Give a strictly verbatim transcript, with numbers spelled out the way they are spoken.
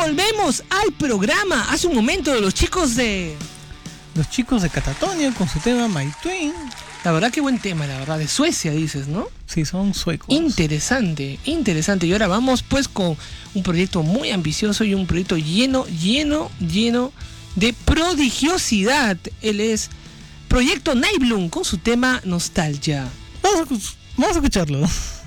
volvemos al programa. Hace un momento de los chicos de... Los chicos de Catatonia con su tema My Twin. La verdad, qué buen tema, la verdad. De Suecia, dices, ¿no? Sí, son suecos. Interesante, interesante. Y ahora vamos pues con un proyecto muy ambicioso y un proyecto lleno, lleno, lleno de prodigiosidad. Él es Proyecto Nightbloom con su tema Nostalgia. Vamos a, vamos a escucharlo.